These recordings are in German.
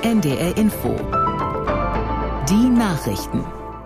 NDR Info. Die Nachrichten.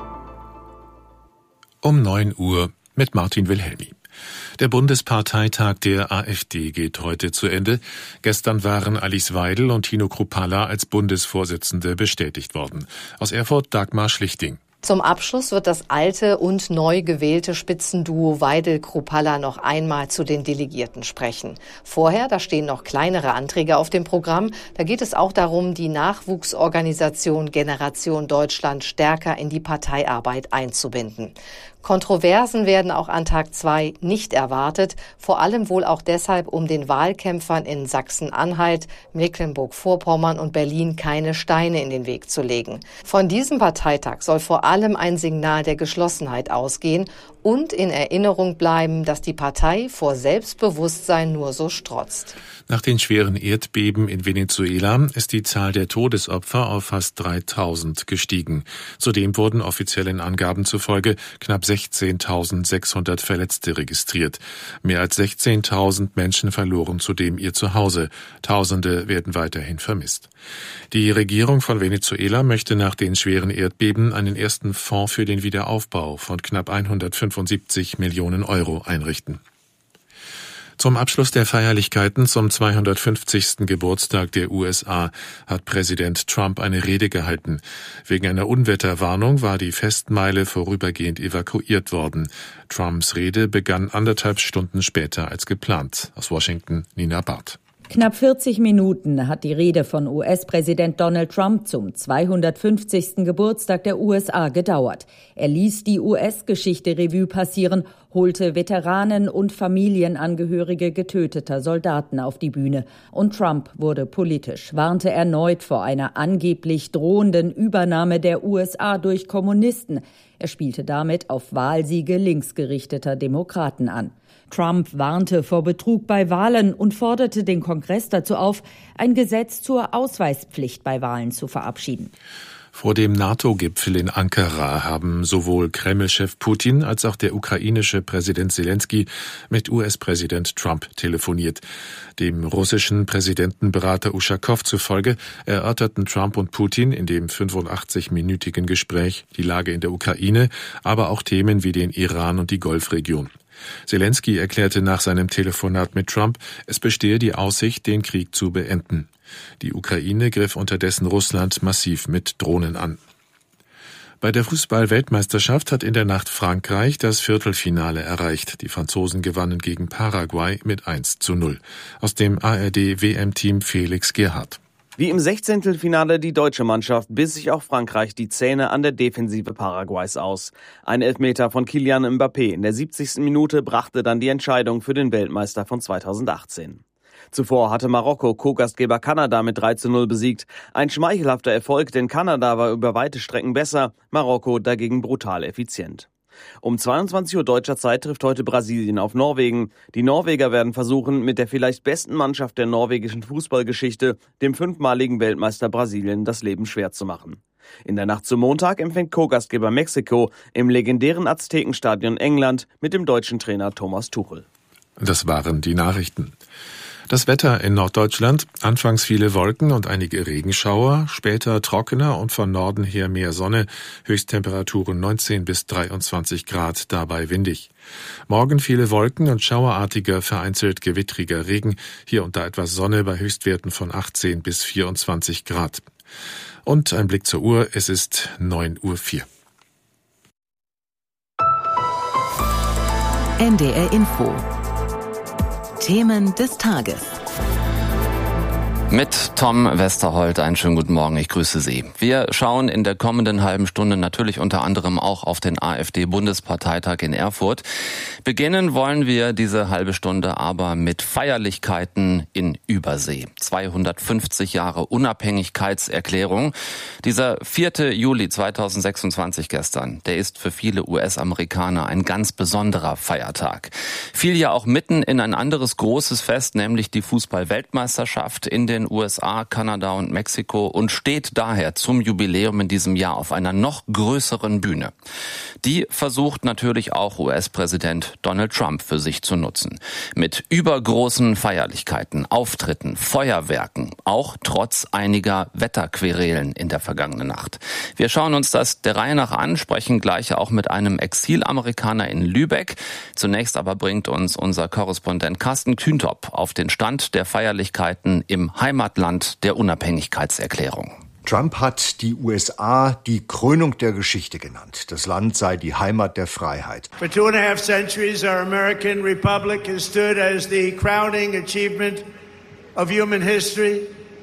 Um 9 Uhr mit Martin Wilhelmi. Der Bundesparteitag der AfD geht heute zu Ende. Gestern waren Alice Weidel und Tino Kruppalla als Bundesvorsitzende bestätigt worden. Aus Erfurt Dagmar Schlichting. Zum Abschluss wird das alte und neu gewählte Spitzenduo Weidel-Kruppalla noch einmal zu den Delegierten sprechen. Vorher, da stehen noch kleinere Anträge auf dem Programm. Da geht es auch darum, die Nachwuchsorganisation Generation Deutschland stärker in die Parteiarbeit einzubinden. Kontroversen werden auch an Tag 2 nicht erwartet, vor allem wohl auch deshalb, um den Wahlkämpfern in Sachsen-Anhalt, Mecklenburg-Vorpommern und Berlin keine Steine in den Weg zu legen. Von diesem Parteitag soll vor allem ein Signal der Geschlossenheit ausgehen und in Erinnerung bleiben, dass die Partei vor Selbstbewusstsein nur so strotzt. Nach den schweren Erdbeben in Venezuela ist die Zahl der Todesopfer auf fast 3000 gestiegen. Zudem wurden offiziellen Angaben zufolge knapp 16.600 Verletzte registriert. Mehr als 16.000 Menschen verloren zudem ihr Zuhause. Tausende werden weiterhin vermisst. Die Regierung von Venezuela möchte nach den schweren Erdbeben einen ersten Fonds für den Wiederaufbau von knapp 175 Millionen Euro einrichten. Zum Abschluss der Feierlichkeiten zum 250. Geburtstag der USA hat Präsident Trump eine Rede gehalten. Wegen einer Unwetterwarnung war die Festmeile vorübergehend evakuiert worden. Trumps Rede begann 1,5 Stunden später als geplant. Aus Washington, Nina Barth. Knapp 40 Minuten hat die Rede von US-Präsident Donald Trump zum 250. Geburtstag der USA gedauert. Er ließ die US-Geschichte Revue passieren, holte Veteranen und Familienangehörige getöteter Soldaten auf die Bühne. Und Trump wurde politisch, warnte erneut vor einer angeblich drohenden Übernahme der USA durch Kommunisten. Er spielte damit auf Wahlsiege linksgerichteter Demokraten an. Trump warnte vor Betrug bei Wahlen und forderte den Kongress dazu auf, ein Gesetz zur Ausweispflicht bei Wahlen zu verabschieden. Vor dem NATO-Gipfel in Ankara haben sowohl Kreml-Chef Putin als auch der ukrainische Präsident Zelensky mit US-Präsident Trump telefoniert. Dem russischen Präsidentenberater Uschakow zufolge erörterten Trump und Putin in dem 85-minütigen Gespräch die Lage in der Ukraine, aber auch Themen wie den Iran und die Golfregion. Zelensky erklärte nach seinem Telefonat mit Trump, es bestehe die Aussicht, den Krieg zu beenden. Die Ukraine griff unterdessen Russland massiv mit Drohnen an. Bei der Fußball-Weltmeisterschaft hat in der Nacht Frankreich das Viertelfinale erreicht. Die Franzosen gewannen gegen Paraguay mit 1:0. Aus dem ARD-WM-Team Felix Gerhardt. Wie im 16. Finale die deutsche Mannschaft biss sich auch Frankreich die Zähne an der Defensive Paraguays aus. Ein Elfmeter von Kylian Mbappé in der 70. Minute brachte dann die Entscheidung für den Weltmeister von 2018. Zuvor hatte Marokko Co-Gastgeber Kanada mit 3:0 besiegt. Ein schmeichelhafter Erfolg, denn Kanada war über weite Strecken besser, Marokko dagegen brutal effizient. Um 22 Uhr deutscher Zeit trifft heute Brasilien auf Norwegen. Die Norweger werden versuchen, mit der vielleicht besten Mannschaft der norwegischen Fußballgeschichte, dem 5-maligen Weltmeister Brasilien, das Leben schwer zu machen. In der Nacht zum Montag empfängt Co-Gastgeber Mexiko im legendären Aztekenstadion England mit dem deutschen Trainer Thomas Tuchel. Das waren die Nachrichten. Das Wetter in Norddeutschland, anfangs viele Wolken und einige Regenschauer, später trockener und von Norden her mehr Sonne, Höchsttemperaturen 19 bis 23 Grad, dabei windig. Morgen viele Wolken und schauerartiger, vereinzelt gewittriger Regen, hier und da etwas Sonne bei Höchstwerten von 18 bis 24 Grad. Und ein Blick zur Uhr, es ist 9:04 Uhr. NDR Info. Themen des Tages. Mit Tom Westerholt, einen schönen guten Morgen, ich grüße Sie. Wir schauen in der kommenden halben Stunde natürlich unter anderem auch auf den AfD-Bundesparteitag in Erfurt. Beginnen wollen wir diese halbe Stunde aber mit Feierlichkeiten in Übersee. 250 Jahre Unabhängigkeitserklärung. Dieser 4. Juli 2026 gestern, der ist für viele US-Amerikaner ein ganz besonderer Feiertag. Fiel ja auch mitten in ein anderes großes Fest, nämlich die Fußball-Weltmeisterschaft in den den USA, Kanada und Mexiko und steht daher zum Jubiläum in diesem Jahr auf einer noch größeren Bühne. Die versucht natürlich auch US-Präsident Donald Trump für sich zu nutzen. Mit übergroßen Feierlichkeiten, Auftritten, Feuerwerken, auch trotz einiger Wetterquerelen in der vergangenen Nacht. Wir schauen uns das der Reihe nach an, sprechen gleich auch mit einem Exilamerikaner in Lübeck. Zunächst aber bringt uns unser Korrespondent Carsten Kühntop auf den Stand der Feierlichkeiten im Heimatland der Unabhängigkeitserklärung. Trump hat die USA die Krönung der Geschichte genannt. Das Land sei die Heimat der Freiheit. For 2.5 centuries, our American republic has stood as the crowning achievement of human history.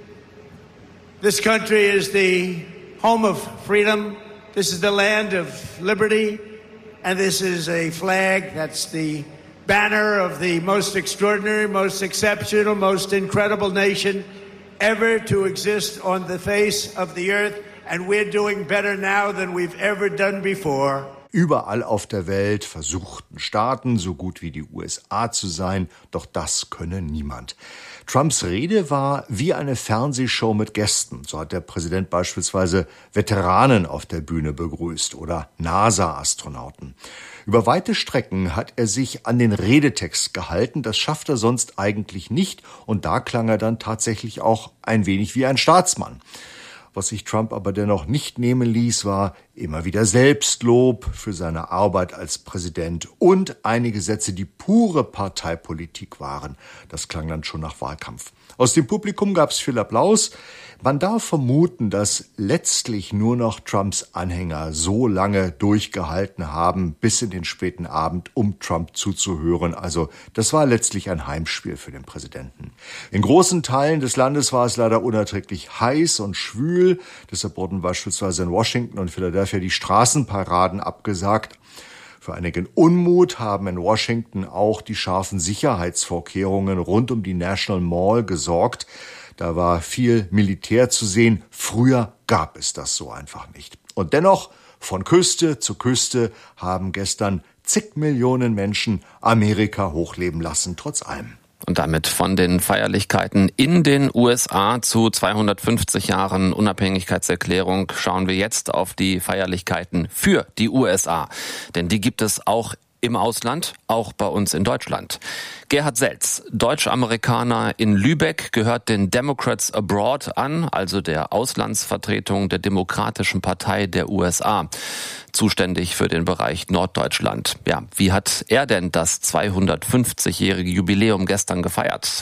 This country is the home of freedom. This is the land of liberty. And this is a flag that's the banner of the most extraordinary, most exceptional, most incredible nation ever to exist on the face of the earth. And we're doing better now than we've ever done before. Überall auf der Welt versuchten Staaten, so gut wie die USA zu sein, doch das könne niemand. Trumps Rede war wie eine Fernsehshow mit Gästen. So hat der Präsident beispielsweise Veteranen auf der Bühne begrüßt oder NASA-Astronauten. Über weite Strecken hat er sich an den Redetext gehalten. Das schafft er sonst eigentlich nicht. Und da klang er dann tatsächlich auch ein wenig wie ein Staatsmann. Was sich Trump aber dennoch nicht nehmen ließ, war immer wieder Selbstlob für seine Arbeit als Präsident und einige Sätze, die pure Parteipolitik waren. Das klang dann schon nach Wahlkampf. Aus dem Publikum gab es viel Applaus. Man darf vermuten, dass letztlich nur noch Trumps Anhänger so lange durchgehalten haben, bis in den späten Abend, um Trump zuzuhören. Also das war letztlich ein Heimspiel für den Präsidenten. In großen Teilen des Landes war es leider unerträglich heiß und schwül. Deshalb wurden beispielsweise in Washington und Philadelphia die Straßenparaden abgesagt. Für einigen Unmut haben in Washington auch die scharfen Sicherheitsvorkehrungen rund um die National Mall gesorgt. Da war viel Militär zu sehen. Früher gab es das so einfach nicht. Und dennoch, von Küste zu Küste haben gestern zig Millionen Menschen Amerika hochleben lassen, trotz allem. Und damit von den Feierlichkeiten in den USA zu 250 Jahren Unabhängigkeitserklärung schauen wir jetzt auf die Feierlichkeiten für die USA. Denn die gibt es auch im Ausland, auch bei uns in Deutschland. Gerhard Selz, Deutsch-Amerikaner in Lübeck, gehört den Democrats Abroad an, also der Auslandsvertretung der Demokratischen Partei der USA, zuständig für den Bereich Norddeutschland. Ja, wie hat er denn das 250-jährige Jubiläum gestern gefeiert?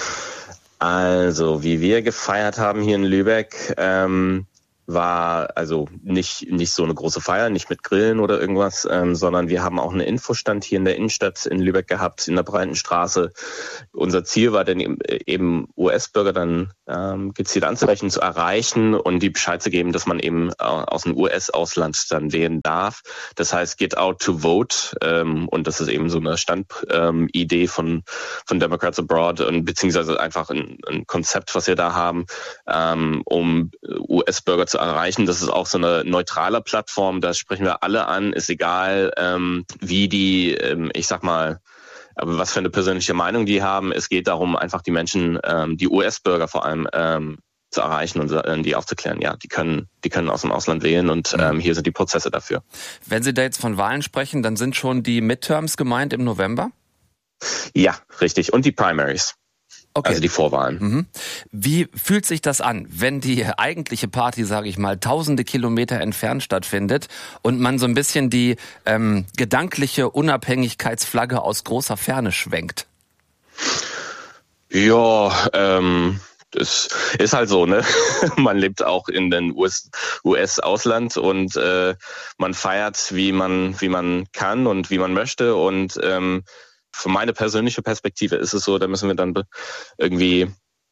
Also, wie wir gefeiert haben hier in Lübeck, war also nicht so eine große Feier, nicht mit Grillen oder irgendwas, sondern wir haben auch einen Infostand hier in der Innenstadt in Lübeck gehabt, in der Breiten Straße. Unser Ziel war dann eben US-Bürger dann gezielt anzusprechen, zu erreichen und die Bescheid zu geben, dass man eben aus dem US-Ausland dann wählen darf. Das heißt, get out to vote, und das ist eben so eine Standidee von Democrats Abroad und beziehungsweise einfach ein Konzept, was wir da haben, um US-Bürger zu erreichen. Das ist auch so eine neutrale Plattform, da sprechen wir alle an, ist egal, wie die, ich sag mal, aber was für eine persönliche Meinung die haben. Es geht darum, einfach die Menschen, die US-Bürger vor allem, zu erreichen und die aufzuklären. Ja, die können aus dem Ausland wählen und hier sind die Prozesse dafür. Wenn Sie da jetzt von Wahlen sprechen, dann sind schon die Midterms gemeint im November? Ja, richtig. Und die Primaries. Okay. Also die Vorwahlen. Mhm. Wie fühlt sich das an, wenn die eigentliche Party, sage ich mal, tausende Kilometer entfernt stattfindet und man so ein bisschen die gedankliche Unabhängigkeitsflagge aus großer Ferne schwenkt? Ja, das ist halt so, ne? Man lebt auch in den US-Ausland und man feiert, wie man kann und wie man möchte und für meine persönliche Perspektive ist es so, da müssen wir dann irgendwie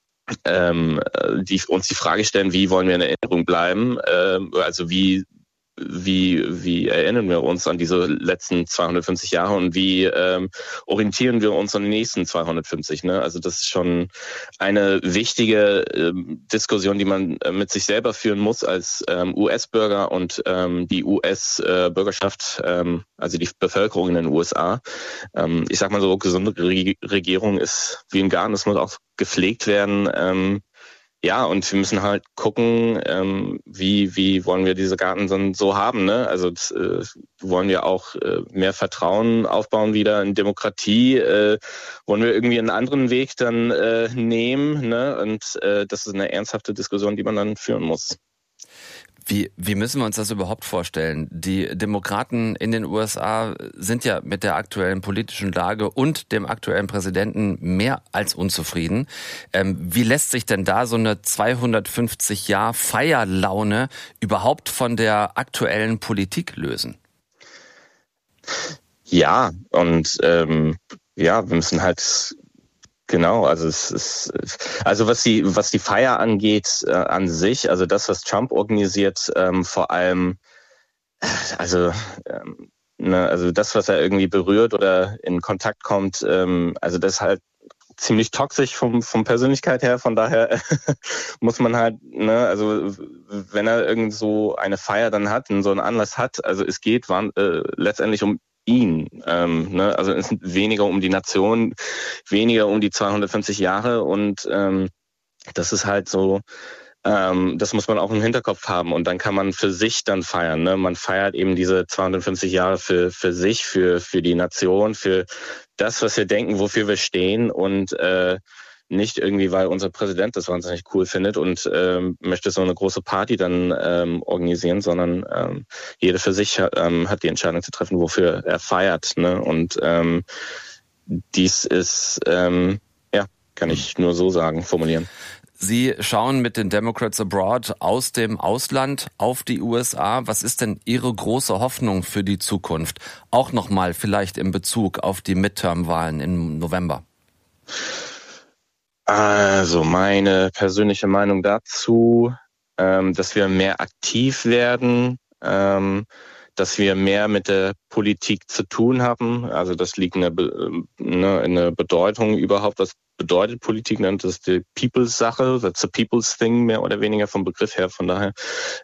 uns die Frage stellen, wie wollen wir in Erinnerung bleiben? Also wie erinnern wir uns an diese letzten 250 Jahre und wie orientieren wir uns an die nächsten 250? Ne? Also das ist schon eine wichtige Diskussion, die man mit sich selber führen muss als US-Bürger und die US-Bürgerschaft, also die Bevölkerung in den USA. Ich sag mal so, gesunde Regierung ist wie ein Garn, das muss auch gepflegt werden. Ja, und wir müssen halt gucken, wie wollen wir diese Garten dann so haben, ne? Also wollen wir auch mehr Vertrauen aufbauen wieder in Demokratie? Wollen wir irgendwie einen anderen Weg dann nehmen, ne? Und das ist eine ernsthafte Diskussion, die man dann führen muss. Wie müssen wir uns das überhaupt vorstellen? Die Demokraten in den USA sind ja mit der aktuellen politischen Lage und dem aktuellen Präsidenten mehr als unzufrieden. Wie lässt sich denn da so eine 250-Jahr-Feierlaune überhaupt von der aktuellen Politik lösen? Ja, und wir müssen halt genau, also was die Feier angeht an sich, also das, was Trump organisiert, vor allem, also das, was er irgendwie berührt oder in Kontakt kommt, also das ist halt ziemlich toxisch vom Persönlichkeit her, von daher muss man halt, ne, also wenn er irgend so eine Feier dann hat, so einen Anlass hat, also es geht letztendlich um ihn, also es ist weniger um die Nation, weniger um die 250 Jahre und das ist halt so, das muss man auch im Hinterkopf haben und dann kann man für sich dann feiern, ne? Man feiert eben diese 250 Jahre für sich, für die Nation, für das, was wir denken, wofür wir stehen und nicht irgendwie, weil unser Präsident das wahnsinnig cool findet und möchte so eine große Party dann organisieren, sondern jeder für sich hat die Entscheidung zu treffen, wofür er feiert. Ne? Und dies ist, kann ich nur so sagen, formulieren. Sie schauen mit den Democrats Abroad aus dem Ausland auf die USA. Was ist denn Ihre große Hoffnung für die Zukunft? Auch nochmal vielleicht in Bezug auf die Midterm-Wahlen im November. Also meine persönliche Meinung dazu, dass wir mehr aktiv werden, dass wir mehr mit der Politik zu tun haben. Also das liegt in der Bedeutung überhaupt. Was bedeutet Politik? Das ist die People's-Sache, that's a People's Thing, mehr oder weniger vom Begriff her. Von daher,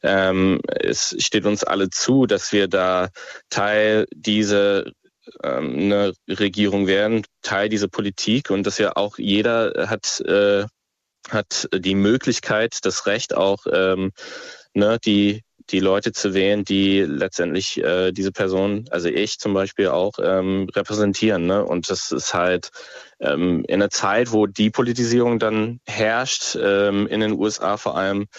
es steht uns alle zu, dass wir da Teil dieser eine Regierung werden, Teil dieser Politik und dass ja auch jeder hat die Möglichkeit, das Recht auch die Leute zu wählen, die letztendlich diese Person, also ich zum Beispiel auch, repräsentieren. Ne? Und das ist halt in einer Zeit, wo die Politisierung dann herrscht, in den USA vor allem,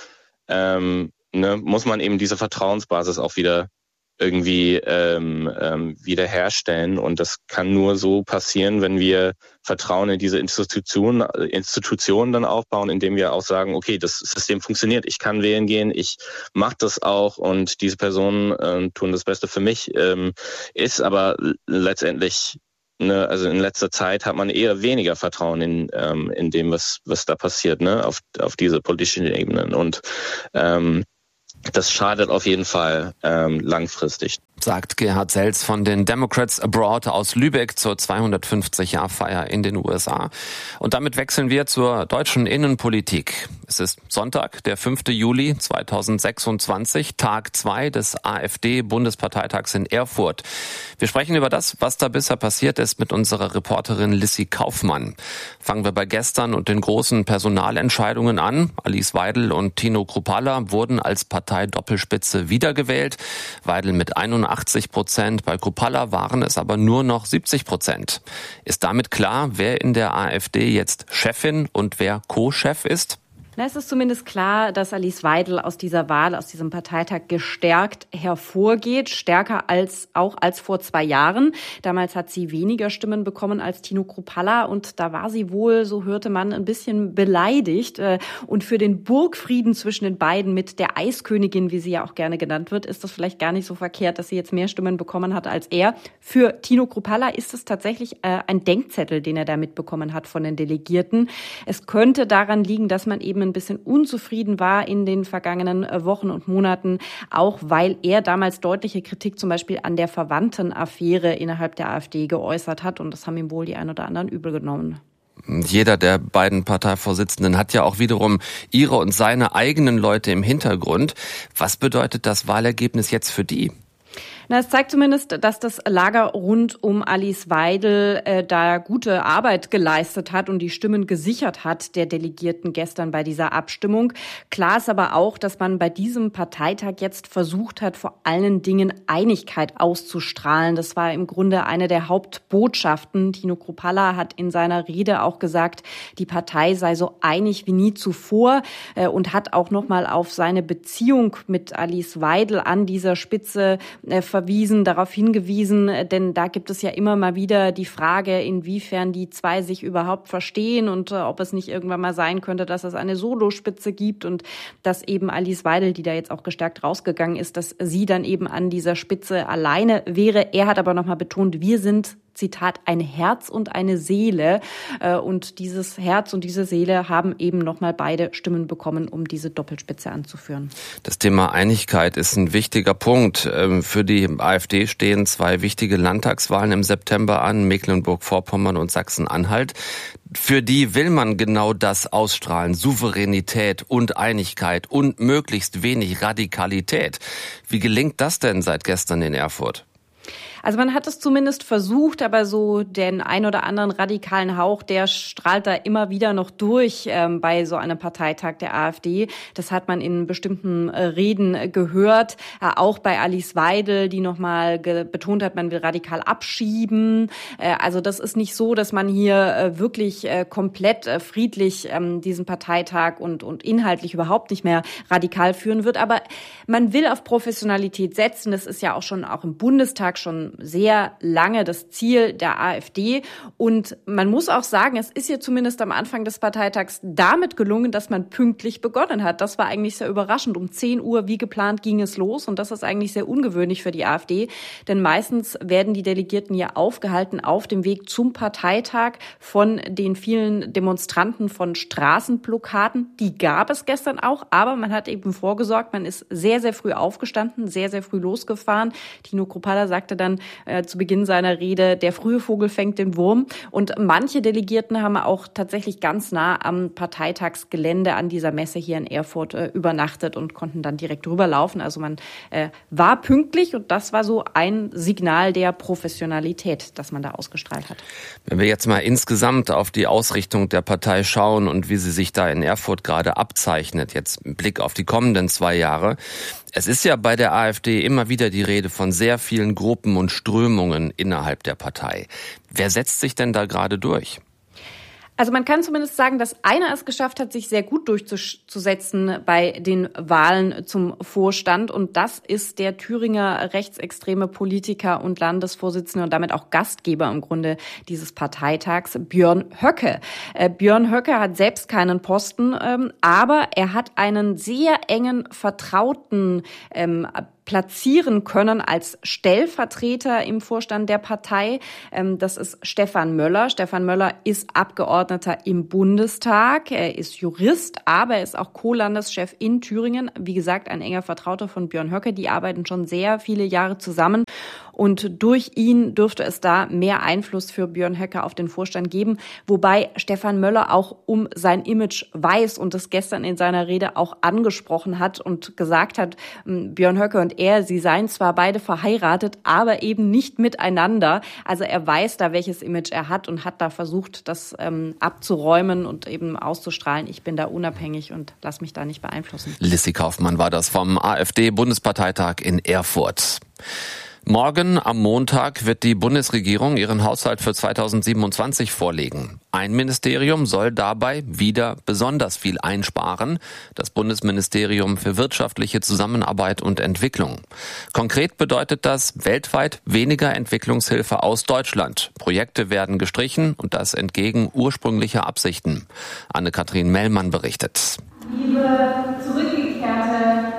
muss man eben diese Vertrauensbasis auch wieder irgendwie wiederherstellen. Und das kann nur so passieren, wenn wir Vertrauen in diese Institutionen dann aufbauen, indem wir auch sagen, okay, das System funktioniert, ich kann wählen gehen, ich mache das auch und diese Personen tun das Beste für mich, ist aber letztendlich, ne, also in letzter Zeit hat man eher weniger Vertrauen in dem, was da passiert, ne, auf diese politischen Ebenen und das schadet auf jeden Fall langfristig. Sagt Gerhard Selz von den Democrats Abroad aus Lübeck zur 250-Jahr-Feier in den USA. Und damit wechseln wir zur deutschen Innenpolitik. Es ist Sonntag, der 5. Juli 2026, Tag 2 des AfD-Bundesparteitags in Erfurt. Wir sprechen über das, was da bisher passiert ist, mit unserer Reporterin Lissy Kaufmann. Fangen wir bei gestern und den großen Personalentscheidungen an. Alice Weidel und Tino Kruppalla wurden als Parteidoppelspitze wiedergewählt. Weidel mit 81%, bei Kruppalla waren es aber nur noch 70%. Ist damit klar, wer in der AfD jetzt Chefin und wer Co-Chef ist? Es ist zumindest klar, dass Alice Weidel aus dieser Wahl, aus diesem Parteitag gestärkt hervorgeht, stärker als vor 2 Jahren. Damals hat sie weniger Stimmen bekommen als Tino Kruppalla und da war sie wohl, so hörte man, ein bisschen beleidigt. Und für den Burgfrieden zwischen den beiden mit der Eiskönigin, wie sie ja auch gerne genannt wird, ist das vielleicht gar nicht so verkehrt, dass sie jetzt mehr Stimmen bekommen hat als er. Für Tino Kruppalla ist es tatsächlich ein Denkzettel, den er da mitbekommen hat von den Delegierten. Es könnte daran liegen, dass man eben ein bisschen unzufrieden war in den vergangenen Wochen und Monaten, auch weil er damals deutliche Kritik zum Beispiel an der Verwandtenaffäre innerhalb der AfD geäußert hat und das haben ihm wohl die ein oder anderen übel genommen. Jeder der beiden Parteivorsitzenden hat ja auch wiederum ihre und seine eigenen Leute im Hintergrund. Was bedeutet das Wahlergebnis jetzt für die? Es zeigt zumindest, dass das Lager rund um Alice Weidel da gute Arbeit geleistet hat und die Stimmen gesichert hat der Delegierten gestern bei dieser Abstimmung. Klar ist aber auch, dass man bei diesem Parteitag jetzt versucht hat, vor allen Dingen Einigkeit auszustrahlen. Das war im Grunde eine der Hauptbotschaften. Tino Kruppalla hat in seiner Rede auch gesagt, die Partei sei so einig wie nie zuvor und hat auch nochmal auf seine Beziehung mit Alice Weidel an dieser Spitze verwiesen, darauf hingewiesen, denn da gibt es ja immer mal wieder die Frage, inwiefern die zwei sich überhaupt verstehen und ob es nicht irgendwann mal sein könnte, dass es eine Solospitze gibt und dass eben Alice Weidel, die da jetzt auch gestärkt rausgegangen ist, dass sie dann eben an dieser Spitze alleine wäre. Er hat aber nochmal betont, wir sind, Zitat, ein Herz und eine Seele. Und dieses Herz und diese Seele haben eben nochmal beide Stimmen bekommen, um diese Doppelspitze anzuführen. Das Thema Einigkeit ist ein wichtiger Punkt. Für die AfD stehen 2 wichtige Landtagswahlen im September an, Mecklenburg-Vorpommern und Sachsen-Anhalt. Für die will man genau das ausstrahlen, Souveränität und Einigkeit und möglichst wenig Radikalität. Wie gelingt das denn seit gestern in Erfurt? Also man hat es zumindest versucht, aber so den ein oder anderen radikalen Hauch, der strahlt da immer wieder noch durch bei so einem Parteitag der AfD. Das hat man in bestimmten Reden gehört, auch bei Alice Weidel, die nochmal betont hat, man will radikal abschieben. Also das ist nicht so, dass man hier wirklich komplett friedlich diesen Parteitag und inhaltlich überhaupt nicht mehr radikal führen wird. Aber man will auf Professionalität setzen. Das ist ja auch im Bundestag schon sehr lange das Ziel der AfD. Und man muss auch sagen, es ist hier zumindest am Anfang des Parteitags damit gelungen, dass man pünktlich begonnen hat. Das war eigentlich sehr überraschend. Um 10 Uhr wie geplant ging es los. Und das ist eigentlich sehr ungewöhnlich für die AfD. Denn meistens werden die Delegierten ja aufgehalten auf dem Weg zum Parteitag von den vielen Demonstranten von Straßenblockaden. Die gab es gestern auch. Aber man hat eben vorgesorgt. Man ist sehr, sehr früh aufgestanden, sehr, sehr früh losgefahren. Tino Kruppalla sagte dann zu Beginn seiner Rede, der frühe Vogel fängt den Wurm. Und manche Delegierten haben auch tatsächlich ganz nah am Parteitagsgelände an dieser Messe hier in Erfurt übernachtet und konnten dann direkt rüberlaufen. Also man war pünktlich und das war so ein Signal der Professionalität, das man da ausgestrahlt hat. Wenn wir jetzt mal insgesamt auf die Ausrichtung der Partei schauen und wie sie sich da in Erfurt gerade abzeichnet, jetzt im Blick auf die kommenden 2 Jahre. Es ist ja bei der AfD immer wieder die Rede von sehr vielen Gruppen und Strömungen innerhalb der Partei. Wer setzt sich denn da gerade durch? Also man kann zumindest sagen, dass einer es geschafft hat, sich sehr gut durchzusetzen bei den Wahlen zum Vorstand. Und das ist der Thüringer rechtsextreme Politiker und Landesvorsitzende und damit auch Gastgeber im Grunde dieses Parteitags, Björn Höcke. Björn Höcke hat selbst keinen Posten, aber er hat einen sehr engen Vertrauten platzieren können als Stellvertreter im Vorstand der Partei. Das ist Stefan Möller. Stefan Möller ist Abgeordneter im Bundestag. Er ist Jurist, aber er ist auch Co-Landeschef in Thüringen. Wie gesagt, ein enger Vertrauter von Björn Höcke. Die arbeiten schon sehr viele Jahre zusammen. Und durch ihn dürfte es da mehr Einfluss für Björn Höcke auf den Vorstand geben. Wobei Stefan Möller auch um sein Image weiß und es gestern in seiner Rede auch angesprochen hat und gesagt hat, Björn Höcke und er, sie seien zwar beide verheiratet, aber eben nicht miteinander. Also er weiß da, welches Image er hat und hat da versucht, das abzuräumen und eben auszustrahlen. Ich bin da unabhängig und lass mich da nicht beeinflussen. Lissi Kaufmann war das vom AfD-Bundesparteitag in Erfurt. Morgen am Montag wird die Bundesregierung ihren Haushalt für 2027 vorlegen. Ein Ministerium soll dabei wieder besonders viel einsparen, das Bundesministerium für wirtschaftliche Zusammenarbeit und Entwicklung. Konkret bedeutet das weltweit weniger Entwicklungshilfe aus Deutschland. Projekte werden gestrichen und das entgegen ursprünglicher Absichten. Anne-Kathrin Mellmann berichtet. Liebe zurückgekehrte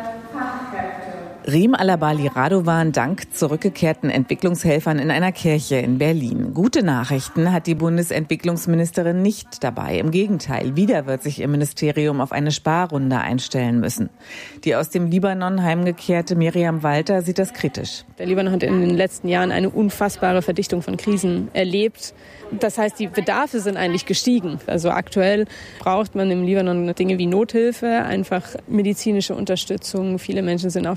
Riem Alabali Radovan dankt zurückgekehrten Entwicklungshelfern in einer Kirche in Berlin. Gute Nachrichten hat die Bundesentwicklungsministerin nicht dabei. Im Gegenteil, wieder wird sich ihr Ministerium auf eine Sparrunde einstellen müssen. Die aus dem Libanon heimgekehrte Miriam Walter sieht das kritisch. Der Libanon hat in den letzten Jahren eine unfassbare Verdichtung von Krisen erlebt. Das heißt, die Bedarfe sind eigentlich gestiegen. Also aktuell braucht man im Libanon Dinge wie Nothilfe, einfach medizinische Unterstützung. Viele Menschen sind auf der Flucht.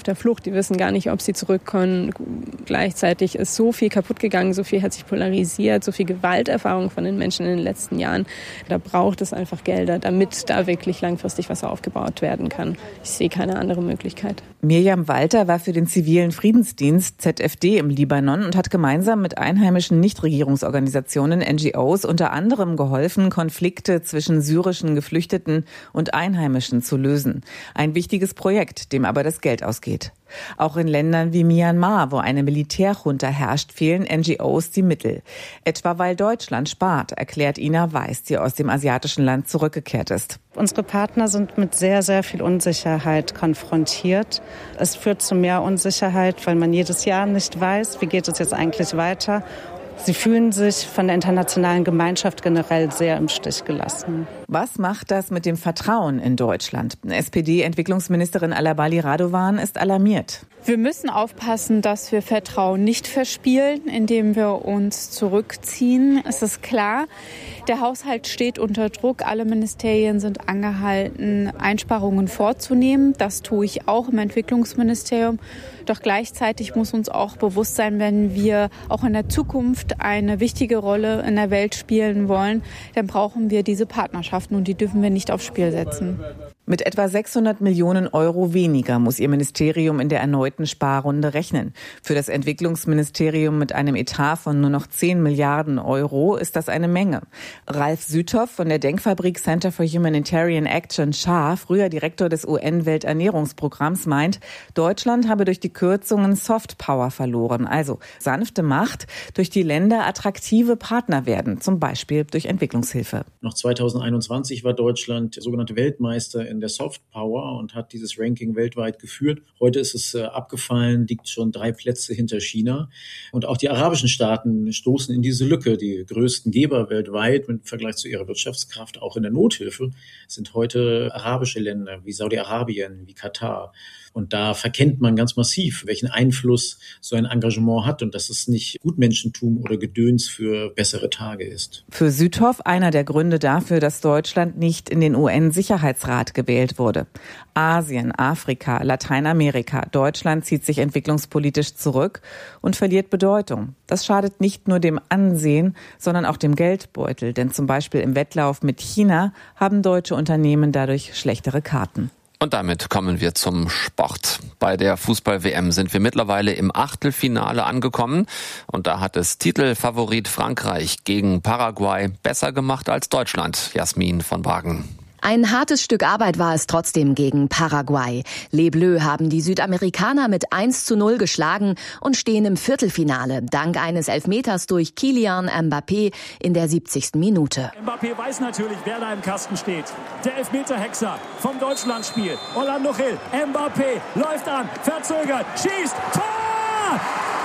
Die wissen gar nicht, ob sie zurückkommen. Gleichzeitig ist so viel kaputt gegangen, so viel hat sich polarisiert, so viel Gewalterfahrung von den Menschen in den letzten Jahren. Da braucht es einfach Gelder, damit da wirklich langfristig was aufgebaut werden kann. Ich sehe keine andere Möglichkeit. Mirjam Walter war für den zivilen Friedensdienst ZFD im Libanon und hat gemeinsam mit einheimischen Nichtregierungsorganisationen, NGOs, unter anderem geholfen, Konflikte zwischen syrischen Geflüchteten und Einheimischen zu lösen. Ein wichtiges Projekt, dem aber das Geld ausgeht. Auch in Ländern wie Myanmar, wo eine Militärjunta herrscht, fehlen NGOs die Mittel. Etwa weil Deutschland spart, erklärt Ina Weiß, die aus dem asiatischen Land zurückgekehrt ist. Unsere Partner sind mit sehr, sehr viel Unsicherheit konfrontiert. Es führt zu mehr Unsicherheit, weil man jedes Jahr nicht weiß, wie geht es jetzt eigentlich weiter. Sie fühlen sich von der internationalen Gemeinschaft generell sehr im Stich gelassen. Was macht das mit dem Vertrauen in Deutschland? SPD-Entwicklungsministerin Alabali Radovan ist alarmiert. Wir müssen aufpassen, dass wir Vertrauen nicht verspielen, indem wir uns zurückziehen. Es ist klar, der Haushalt steht unter Druck. Alle Ministerien sind angehalten, Einsparungen vorzunehmen. Das tue ich auch im Entwicklungsministerium. Doch gleichzeitig muss uns auch bewusst sein, wenn wir auch in der Zukunft eine wichtige Rolle in der Welt spielen wollen, dann brauchen wir diese Partnerschaften und die dürfen wir nicht aufs Spiel setzen. Mit etwa 600 Millionen Euro weniger muss ihr Ministerium in der erneuten Sparrunde rechnen. Für das Entwicklungsministerium mit einem Etat von nur noch 10 Milliarden Euro ist das eine Menge. Ralf Süthoff von der Denkfabrik Center for Humanitarian Action Schar, früher Direktor des UN-Welternährungsprogramms, meint, Deutschland habe durch die Kürzungen Soft Power verloren, also sanfte Macht, durch die Länder attraktive Partner werden, zum Beispiel durch Entwicklungshilfe. Noch 2021 war Deutschland der sogenannte Weltmeister in der Soft Power und hat dieses Ranking weltweit geführt. Heute ist es abgefallen, liegt schon 3 Plätze hinter China. Und auch die arabischen Staaten stoßen in diese Lücke. Die größten Geber weltweit im Vergleich zu ihrer Wirtschaftskraft, auch in der Nothilfe, sind heute arabische Länder wie Saudi-Arabien, wie Katar. Und da verkennt man ganz massiv, welchen Einfluss so ein Engagement hat und dass es nicht Gutmenschentum oder Gedöns für bessere Tage ist. Für Süthoff einer der Gründe dafür, dass Deutschland nicht in den UN-Sicherheitsrat gewählt wurde. Asien, Afrika, Lateinamerika. Deutschland zieht sich entwicklungspolitisch zurück und verliert Bedeutung. Das schadet nicht nur dem Ansehen, sondern auch dem Geldbeutel. Denn zum Beispiel im Wettlauf mit China haben deutsche Unternehmen dadurch schlechtere Karten. Und damit kommen wir zum Sport. Bei der Fußball-WM sind wir mittlerweile im Achtelfinale angekommen. Und da hat es Titelfavorit Frankreich gegen Paraguay besser gemacht als Deutschland. Jasmin von Wagen. Ein hartes Stück Arbeit war es trotzdem gegen Paraguay. Les Bleus haben die Südamerikaner mit 1:0 geschlagen und stehen im Viertelfinale, dank eines Elfmeters durch Kylian Mbappé in der 70. Minute. Mbappé weiß natürlich, wer da im Kasten steht. Der Elfmeterhexer vom Deutschlandspiel. Orlando Gil, Mbappé läuft an, verzögert, schießt, Tor!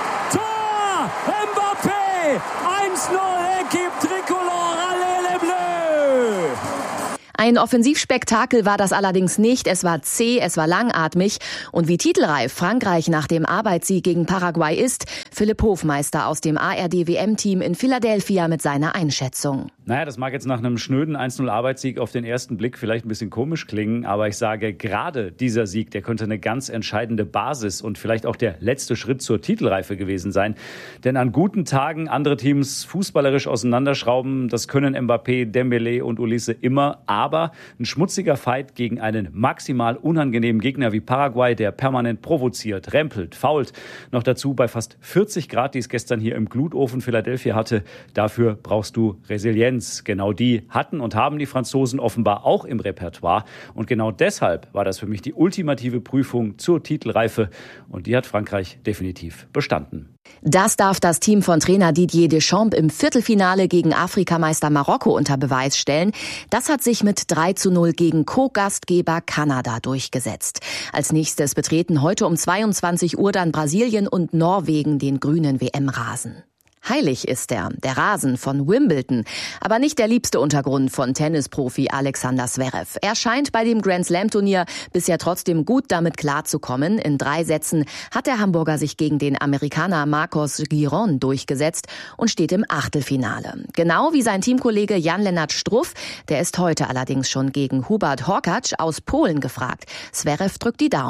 Tor! Mbappé! 1:0, Équipe Tricolore, allez les Bleus! Ein Offensivspektakel war das allerdings nicht. Es war zäh, es war langatmig. Und wie titelreif Frankreich nach dem Arbeitssieg gegen Paraguay ist, Philipp Hofmeister aus dem ARD-WM-Team in Philadelphia mit seiner Einschätzung. Naja, das mag jetzt nach einem schnöden 1:0 Arbeitssieg auf den ersten Blick vielleicht ein bisschen komisch klingen, aber ich sage, gerade dieser Sieg, der könnte eine ganz entscheidende Basis und vielleicht auch der letzte Schritt zur Titelreife gewesen sein. Denn an guten Tagen andere Teams fußballerisch auseinanderschrauben, das können Mbappé, Dembélé und Ulisse immer, aber ein schmutziger Fight gegen einen maximal unangenehmen Gegner wie Paraguay, der permanent provoziert, rempelt, fault, noch dazu bei fast 40 Grad, die es gestern hier im Glutofen Philadelphia hatte, dafür brauchst du Resilienz. Genau die hatten und haben die Franzosen offenbar auch im Repertoire. Und genau deshalb war das für mich die ultimative Prüfung zur Titelreife. Und die hat Frankreich definitiv bestanden. Das darf das Team von Trainer Didier Deschamps im Viertelfinale gegen Afrikameister Marokko unter Beweis stellen. Das hat sich mit 3:0 gegen Co-Gastgeber Kanada durchgesetzt. Als nächstes betreten heute um 22 Uhr dann Brasilien und Norwegen den grünen WM-Rasen. Heilig ist der Rasen von Wimbledon, aber nicht der liebste Untergrund von Tennisprofi Alexander Zverev. Er scheint bei dem Grand-Slam-Turnier bisher trotzdem gut damit klarzukommen. In 3 Sätzen hat der Hamburger sich gegen den Amerikaner Marcos Giron durchgesetzt und steht im Achtelfinale. Genau wie sein Teamkollege Jan-Lennart Struff, der ist heute allerdings schon gegen Hubert Hurkacz aus Polen gefragt. Zverev drückt die Daumen.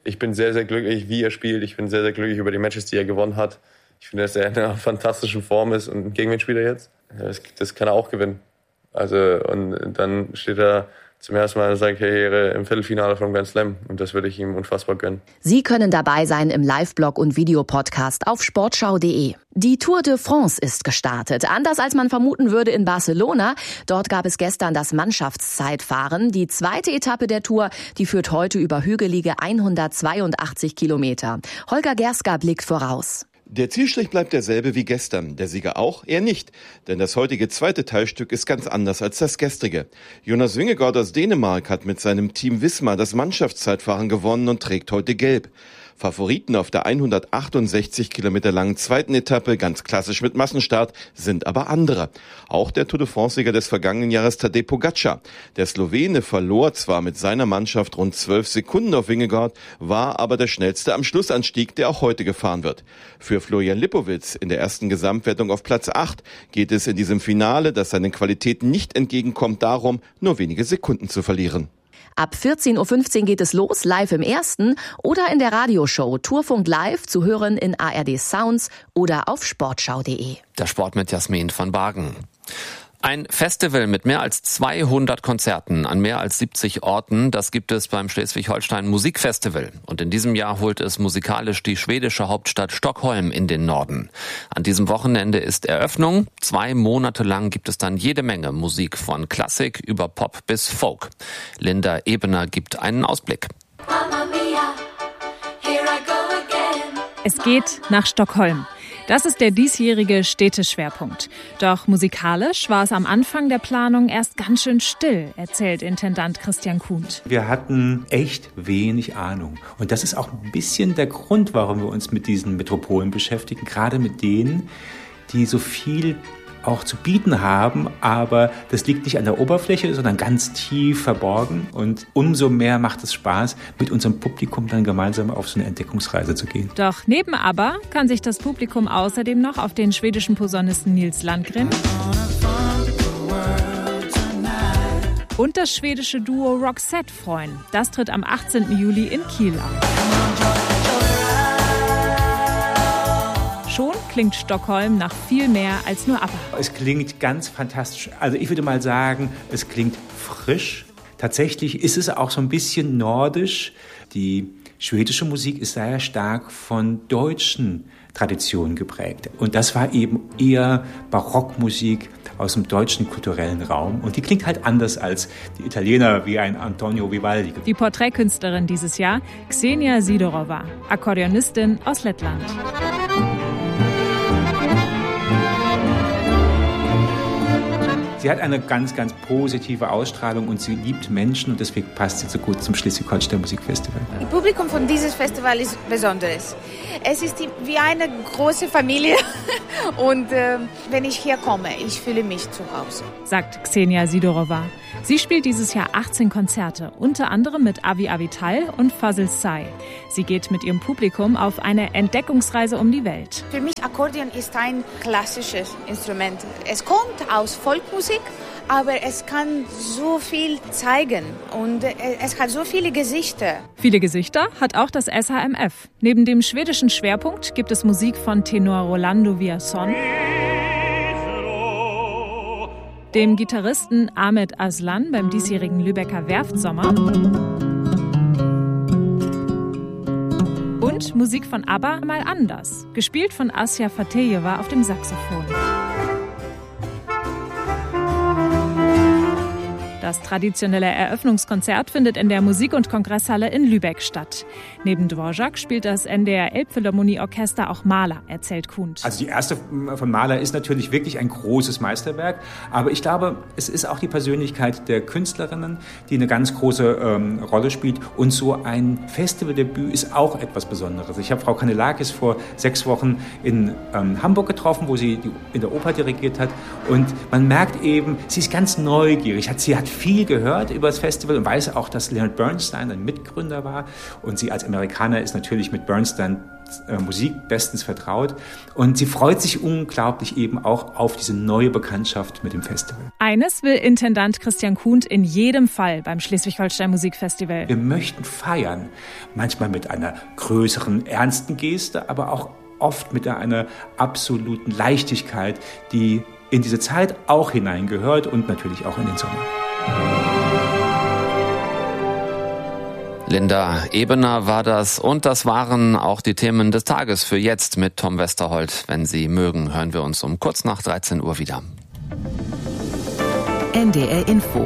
Ich bin sehr, sehr glücklich, wie er spielt. Ich bin sehr, sehr glücklich über die Matches, die er gewonnen hat. Ich finde, dass er in einer fantastischen Form ist. Und gegen wen spielt er jetzt? Das kann er auch gewinnen. Also, und dann steht er zum ersten Mal in seiner Karriere im Viertelfinale vom Grand Slam. Und das würde ich ihm unfassbar gönnen. Sie können dabei sein im Live-Blog und Videopodcast auf sportschau.de. Die Tour de France ist gestartet. Anders als man vermuten würde in Barcelona. Dort gab es gestern das Mannschaftszeitfahren. Die zweite Etappe der Tour, die führt heute über hügelige 182 Kilometer. Holger Gerska blickt voraus. Der Zielstrich bleibt derselbe wie gestern, der Sieger auch, er nicht. Denn das heutige zweite Teilstück ist ganz anders als das gestrige. Jonas Vingegaard aus Dänemark hat mit seinem Team Wismar das Mannschaftszeitfahren gewonnen und trägt heute gelb. Favoriten auf der 168 Kilometer langen zweiten Etappe, ganz klassisch mit Massenstart, sind aber andere. Auch der Tour de France-Sieger des vergangenen Jahres Tadej Pogačar. Der Slowene verlor zwar mit seiner Mannschaft rund 12 Sekunden auf Vingegaard, war aber der schnellste am Schlussanstieg, der auch heute gefahren wird. Für Florian Lipowitz in der ersten Gesamtwertung auf Platz 8 geht es in diesem Finale, das seinen Qualitäten nicht entgegenkommt, darum, nur wenige Sekunden zu verlieren. Ab 14.15 Uhr geht es los, live im Ersten oder in der Radioshow Tourfunk Live zu hören in ARD Sounds oder auf sportschau.de. Der Sport mit Jasmin von Bargen. Ein Festival mit mehr als 200 Konzerten an mehr als 70 Orten, das gibt es beim Schleswig-Holstein Musikfestival. Und in diesem Jahr holt es musikalisch die schwedische Hauptstadt Stockholm in den Norden. An diesem Wochenende ist Eröffnung. 2 Monate lang gibt es dann jede Menge Musik von Klassik über Pop bis Folk. Linda Ebener gibt einen Ausblick. Es geht nach Stockholm. Das ist der diesjährige Städteschwerpunkt. Doch musikalisch war es am Anfang der Planung erst ganz schön still, erzählt Intendant Christian Kuhnt. Wir hatten echt wenig Ahnung. Und das ist auch ein bisschen der Grund, warum wir uns mit diesen Metropolen beschäftigen. Gerade mit denen, die so viel auch zu bieten haben, aber das liegt nicht an der Oberfläche, sondern ganz tief verborgen. Und umso mehr macht es Spaß, mit unserem Publikum dann gemeinsam auf so eine Entdeckungsreise zu gehen. Doch neben ABBA kann sich das Publikum außerdem noch auf den schwedischen Posaunisten Nils Landgren und das schwedische Duo Roxette freuen. Das tritt am 18. Juli in Kiel auf. Schon klingt Stockholm nach viel mehr als nur ABBA. Es klingt ganz fantastisch. Also ich würde mal sagen, es klingt frisch. Tatsächlich ist es auch so ein bisschen nordisch. Die schwedische Musik ist sehr stark von deutschen Traditionen geprägt. Und das war eben eher Barockmusik aus dem deutschen kulturellen Raum. Und die klingt halt anders als die Italiener wie ein Antonio Vivaldi. Die Porträtkünstlerin dieses Jahr, Ksenia Sidorova, Akkordeonistin aus Lettland. Sie hat eine ganz, ganz positive Ausstrahlung und sie liebt Menschen und deswegen passt sie so gut zum Schleswig-Holstein Musikfestival. Das Publikum von diesem Festival ist besonderes. Es ist wie eine große Familie und wenn ich hier komme, ich fühle mich zu Hause. Sagt Ksenia Sidorova. Sie spielt dieses Jahr 18 Konzerte, unter anderem mit Avi Avital und Fazil Say. Sie geht mit ihrem Publikum auf eine Entdeckungsreise um die Welt. Für mich Akkordeon ist ein klassisches Instrument. Es kommt aus Folkmusik, aber es kann so viel zeigen und es hat so viele Gesichter. Viele Gesichter hat auch das SHMF. Neben dem schwedischen Schwerpunkt gibt es Musik von Tenor Rolando Villazón, dem Gitarristen Ahmed Aslan beim diesjährigen Lübecker Werftsommer und Musik von ABBA mal anders, gespielt von Asja Fatejeva auf dem Saxophon. Das traditionelle Eröffnungskonzert findet in der Musik- und Kongresshalle in Lübeck statt. Neben Dvorak spielt das NDR Elbphilharmonieorchester auch Mahler, erzählt Kuhnt. Also die erste von Mahler ist natürlich wirklich ein großes Meisterwerk, aber ich glaube, es ist auch die Persönlichkeit der Künstlerinnen, die eine ganz große Rolle spielt und so ein Festivaldebüt ist auch etwas Besonderes. Ich habe Frau Kanelakis vor 6 Wochen in Hamburg getroffen, wo sie in der Oper dirigiert hat und man merkt eben, sie ist ganz neugierig, sie hat viel gehört über das Festival und weiß auch, dass Leonard Bernstein ein Mitgründer war. Und sie als Amerikaner ist natürlich mit Bernstein Musik bestens vertraut und sie freut sich unglaublich eben auch auf diese neue Bekanntschaft mit dem Festival. Eines will Intendant Christian Kuhnt in jedem Fall beim Schleswig-Holstein Musikfestival. Wir möchten feiern, manchmal mit einer größeren, ernsten Geste, aber auch oft mit einer absoluten Leichtigkeit, die in diese Zeit auch hineingehört und natürlich auch in den Sommer. Linda Ebener war das und das waren auch die Themen des Tages für jetzt mit Tom Westerholt. Wenn Sie mögen, hören wir uns um kurz nach 13 Uhr wieder. NDR Info.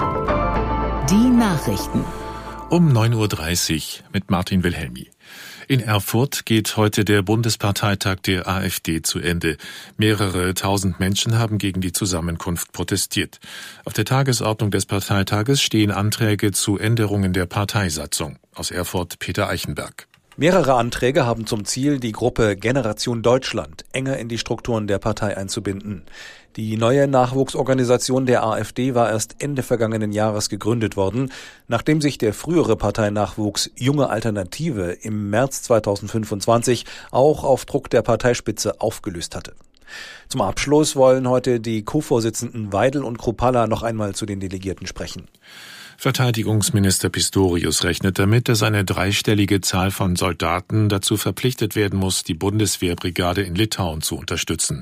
Die Nachrichten. Um 9.30 Uhr mit Martin Wilhelmi. In Erfurt geht heute der Bundesparteitag der AfD zu Ende. Mehrere tausend Menschen haben gegen die Zusammenkunft protestiert. Auf der Tagesordnung des Parteitages stehen Anträge zu Änderungen der Parteisatzung. Aus Erfurt Peter Eichenberg. Mehrere Anträge haben zum Ziel, die Gruppe Generation Deutschland enger in die Strukturen der Partei einzubinden. Die neue Nachwuchsorganisation der AfD war erst Ende vergangenen Jahres gegründet worden, nachdem sich der frühere Parteinachwuchs Junge Alternative im März 2025 auch auf Druck der Parteispitze aufgelöst hatte. Zum Abschluss wollen heute die Co-Vorsitzenden Weidel und Kruppalla noch einmal zu den Delegierten sprechen. Verteidigungsminister Pistorius rechnet damit, dass eine dreistellige Zahl von Soldaten dazu verpflichtet werden muss, die Bundeswehrbrigade in Litauen zu unterstützen.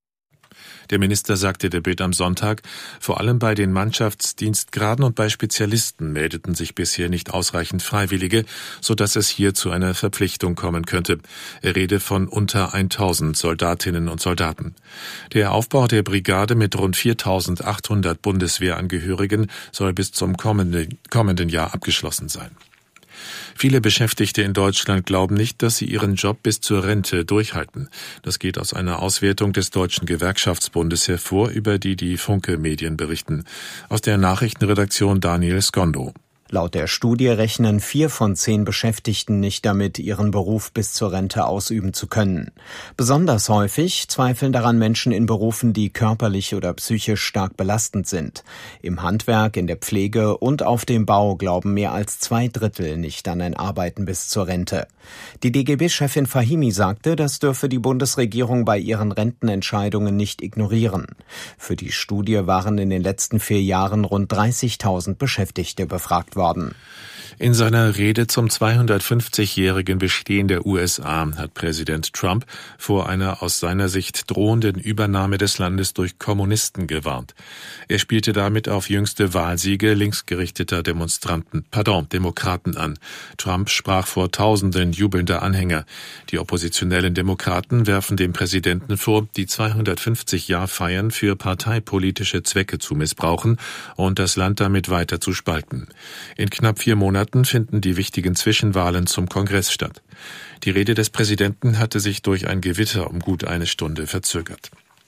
Der Minister sagte der Bild am Sonntag, vor allem bei den Mannschaftsdienstgraden und bei Spezialisten meldeten sich bisher nicht ausreichend Freiwillige, sodass es hier zu einer Verpflichtung kommen könnte. Er rede von unter 1000 Soldatinnen und Soldaten. Der Aufbau der Brigade mit rund 4.800 Bundeswehrangehörigen soll bis zum kommenden Jahr abgeschlossen sein. Viele Beschäftigte in Deutschland glauben nicht, dass sie ihren Job bis zur Rente durchhalten. Das geht aus einer Auswertung des Deutschen Gewerkschaftsbundes hervor, über die Funke Medien berichten. Aus der Nachrichtenredaktion Daniel Skondo. Laut der Studie rechnen 4 von 10 Beschäftigten nicht damit, ihren Beruf bis zur Rente ausüben zu können. Besonders häufig zweifeln daran Menschen in Berufen, die körperlich oder psychisch stark belastend sind. Im Handwerk, in der Pflege und auf dem Bau glauben mehr als 2/3 nicht an ein Arbeiten bis zur Rente. Die DGB-Chefin Fahimi sagte, das dürfe die Bundesregierung bei ihren Rentenentscheidungen nicht ignorieren. Für die Studie waren in den letzten 4 Jahren rund 30.000 Beschäftigte befragt worden. In seiner Rede zum 250-jährigen Bestehen der USA hat Präsident Trump vor einer aus seiner Sicht drohenden Übernahme des Landes durch Kommunisten gewarnt. Er spielte damit auf jüngste Wahlsiege linksgerichteter Demokraten an. Trump sprach vor Tausenden jubelnder Anhänger. Die oppositionellen Demokraten werfen dem Präsidenten vor, die 250-Jahr-Feiern für parteipolitische Zwecke zu missbrauchen und das Land damit weiter zu spalten. In knapp 4 Monaten finden die wichtigen Zwischenwahlen zum Kongress statt. Die Rede des Präsidenten hatte sich durch ein Gewitter um gut eine Stunde verzögert.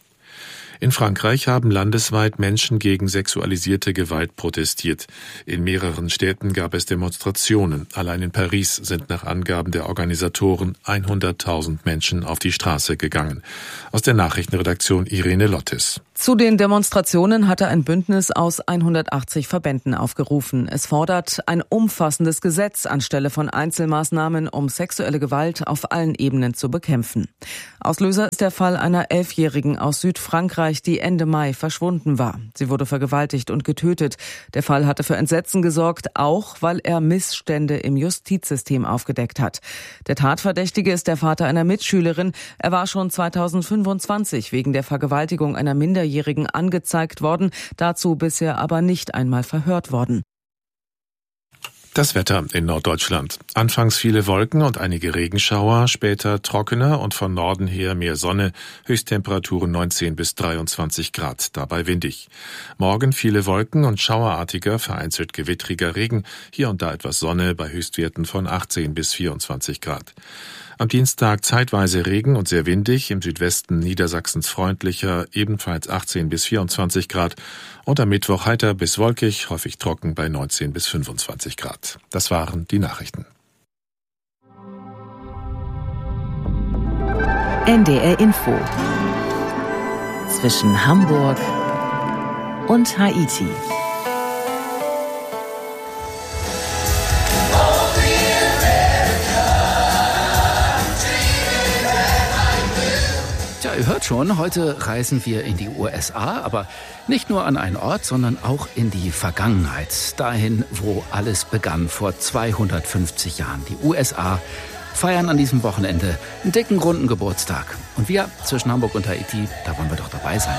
In Frankreich haben landesweit Menschen gegen sexualisierte Gewalt protestiert. In mehreren Städten gab es Demonstrationen. Allein in Paris sind nach Angaben der Organisatoren 100.000 Menschen auf die Straße gegangen. Aus der Nachrichtenredaktion Irene Lottes. Zu den Demonstrationen hatte ein Bündnis aus 180 Verbänden aufgerufen. Es fordert ein umfassendes Gesetz anstelle von Einzelmaßnahmen, um sexuelle Gewalt auf allen Ebenen zu bekämpfen. Auslöser ist der Fall einer 11-Jährigen aus Südfrankreich, die Ende Mai verschwunden war. Sie wurde vergewaltigt und getötet. Der Fall hatte für Entsetzen gesorgt, auch weil er Missstände im Justizsystem aufgedeckt hat. Der Tatverdächtige ist der Vater einer Mitschülerin. Er war schon 2025 wegen der Vergewaltigung einer Minderjährigen angezeigt worden, dazu bisher aber nicht einmal verhört worden. Das Wetter in Norddeutschland. Anfangs viele Wolken und einige Regenschauer, später trockener und von Norden her mehr Sonne, Höchsttemperaturen 19 bis 23 Grad, dabei windig. Morgen viele Wolken und schauerartiger, vereinzelt gewittriger Regen, hier und da etwas Sonne bei Höchstwerten von 18 bis 24 Grad. Am Dienstag zeitweise Regen und sehr windig, im Südwesten Niedersachsens freundlicher, ebenfalls 18 bis 24 Grad und am Mittwoch heiter bis wolkig, häufig trocken bei 19 bis 25 Grad. Das waren die Nachrichten. NDR Info. Zwischen Hamburg und Haiti. ihr hört schon, heute reisen wir in die USA, aber nicht nur an einen Ort, sondern auch in die Vergangenheit. Dahin, wo alles begann vor 250 Jahren. Die USA feiern an diesem Wochenende einen dicken, runden Geburtstag. Und wir zwischen Hamburg und Haiti, da wollen wir doch dabei sein.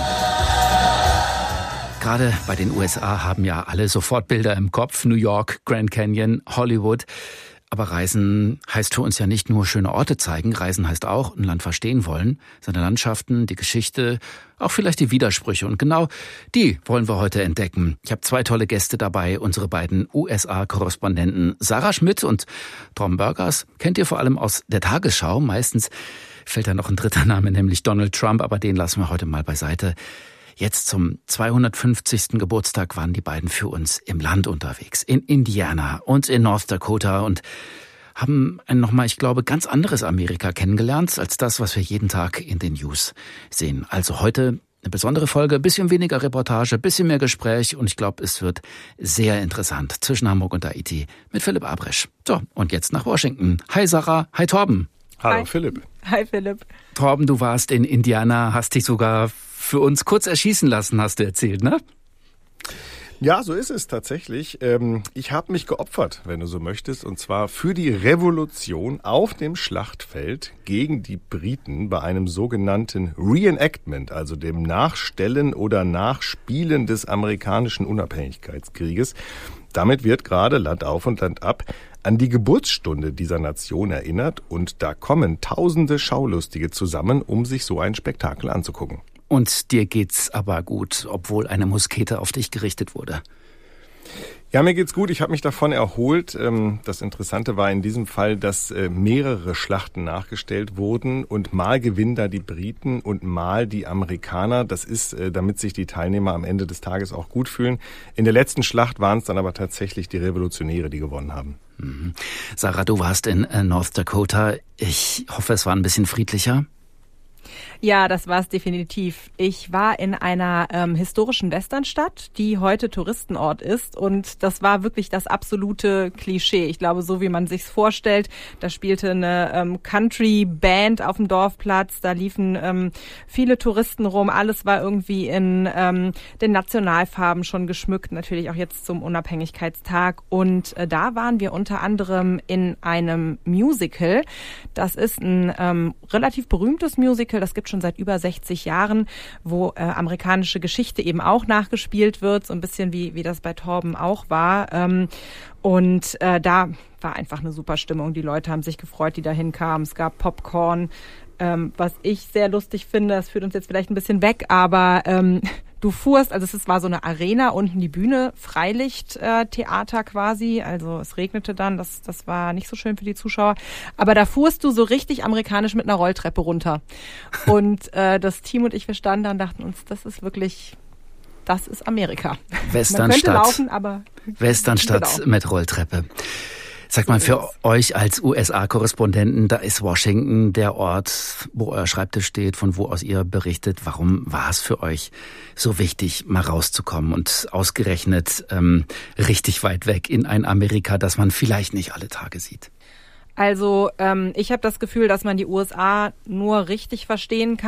Gerade bei den USA haben ja alle sofort Bilder im Kopf. New York, Grand Canyon, Hollywood. Aber Reisen heißt für uns ja nicht nur schöne Orte zeigen. Reisen heißt auch ein Land verstehen wollen. Seine Landschaften, die Geschichte, auch vielleicht die Widersprüche. Und genau die wollen wir heute entdecken. Ich habe 2 tolle Gäste dabei. Unsere beiden USA-Korrespondenten Sarah Schmidt und Tom Burgers. Kennt ihr vor allem aus der Tagesschau. Meistens fällt da noch ein dritter Name, nämlich Donald Trump. Aber den lassen wir heute mal beiseite. Jetzt zum 250. Geburtstag waren die beiden für uns im Land unterwegs, in Indiana und in North Dakota und haben ein nochmal, ich glaube, ganz anderes Amerika kennengelernt als das, was wir jeden Tag in den News sehen. Also heute eine besondere Folge, bisschen weniger Reportage, bisschen mehr Gespräch und ich glaube, es wird sehr interessant zwischen Hamburg und Haiti mit Philipp Abresch. So, und jetzt nach Washington. Hi Sarah, hi Torben. Hallo Philipp. Hi Philipp. Torben, du warst in Indiana, hast dich sogar für uns kurz erschießen lassen, hast du erzählt, ne? Ja, so ist es tatsächlich. Ich habe mich geopfert, wenn du so möchtest, und zwar für die Revolution auf dem Schlachtfeld gegen die Briten bei einem sogenannten Reenactment, also dem Nachstellen oder Nachspielen des amerikanischen Unabhängigkeitskrieges. Damit wird gerade Land auf und Land ab an die Geburtsstunde dieser Nation erinnert und da kommen tausende Schaulustige zusammen, um sich so ein Spektakel anzugucken. Und dir geht's aber gut, obwohl eine Muskete auf dich gerichtet wurde. Ja, mir geht's gut. Ich habe mich davon erholt. Das Interessante war in diesem Fall, dass mehrere Schlachten nachgestellt wurden und mal gewinnen da die Briten und mal die Amerikaner. Das ist, damit sich die Teilnehmer am Ende des Tages auch gut fühlen. In der letzten Schlacht waren es dann aber tatsächlich die Revolutionäre, die gewonnen haben. Mhm. Sarah, du warst in North Dakota. Ich hoffe, es war ein bisschen friedlicher. Ja, das war es definitiv. Ich war in einer historischen Westernstadt, die heute Touristenort ist und das war wirklich das absolute Klischee. Ich glaube, so wie man sich's vorstellt, da spielte eine Country-Band auf dem Dorfplatz, da liefen viele Touristen rum, alles war irgendwie in den Nationalfarben schon geschmückt, natürlich auch jetzt zum Unabhängigkeitstag und da waren wir unter anderem in einem Musical. Das ist ein relativ berühmtes Musical, das gibt schon seit über 60 Jahren, wo amerikanische Geschichte eben auch nachgespielt wird, so ein bisschen wie das bei Torben auch war. Und da war einfach eine super Stimmung. Die Leute haben sich gefreut, die da hinkamen. Es gab Popcorn, was ich sehr lustig finde. Das führt uns jetzt vielleicht ein bisschen weg, aber du fuhrst, also es war so eine Arena, unten die Bühne, Freilichttheater quasi, also es regnete dann, das war nicht so schön für die Zuschauer, aber da fuhrst du so richtig amerikanisch mit einer Rolltreppe runter und das Team und ich, wir standen da und dachten uns, das ist Amerika. Westernstadt, man könnte laufen, aber Westernstadt genau. Mit Rolltreppe. Sag mal, für euch als USA-Korrespondenten, da ist Washington der Ort, wo euer Schreibtisch steht, von wo aus ihr berichtet. Warum war es für euch so wichtig, mal rauszukommen und ausgerechnet richtig weit weg in ein Amerika, das man vielleicht nicht alle Tage sieht? Also ich habe das Gefühl, dass man die USA nur richtig verstehen kann,